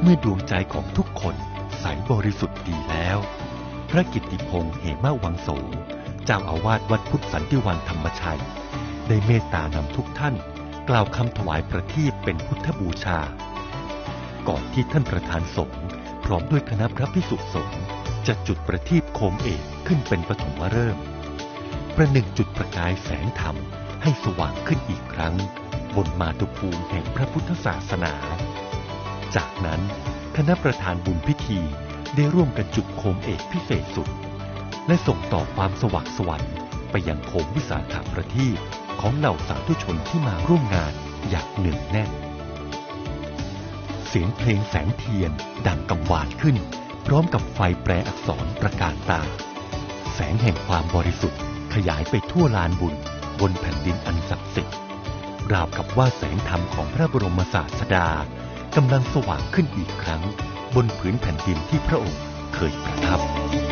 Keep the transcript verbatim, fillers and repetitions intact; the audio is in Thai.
เมื่อดวงใจของทุกคนใสบริสุทธิ์ดีแล้วพระกิตติพงษ์เหมวังโสเจ้าอาวาสวัดพุทธสันติวันธรรมชัยได้เมตตานำทุกท่านกล่าวคำถวายประทีปเป็นพุทธบูชาก่อนที่ท่านประธานสงฆ์พร้อมด้วยคณะพระภิกษุสงฆ์จะจุดประทีปโคมเอกขึ้นเป็นปฐมฤกษ์ประหนึ่งจุดประกายแสงธรรมให้สว่างขึ้นอีกครั้งบนมาตุภูมิแห่งพระพุทธศาสนาจากนั้นคณะประธานบุญพิธีได้ร่วมกันจุดโคมเอกพิเศษสุดและส่งต่อความสว่างไสวไปยังโคมวิสาขประทีปของเหล่าสาธุชนที่มาร่วมงานอย่างเนืองแน่นเสียงเพลงแสงเทียนดังกังวานขึ้นพร้อมกับไฟแปรอักษรประกาศตาแสงแห่งความบริสุทธิ์ขยายไปทั่วลานบุญบนแผ่นดินอันศักดิ์สิทธิ์ราวกับว่าแสงธรรมของพระบรมศาสดากำลังสว่างขึ้นอีกครั้งบนผืนแผ่นดินที่พระองค์เคยประทับ